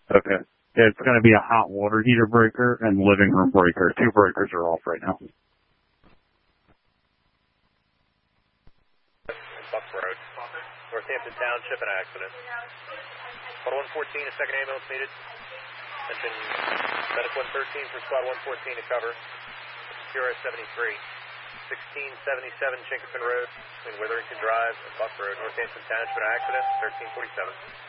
Okay. It's going to be a hot water heater breaker and living room breaker. 2 breakers are off right now. Bucks Road, Northampton Township, an accident. 114, a second ambulance needed. Mention Medic 113 for Squad 114 to cover. Secura 73. 1677 Chinkerton Road between Witherington Drive and Buck Road, Northampton Township, an accident, 1347.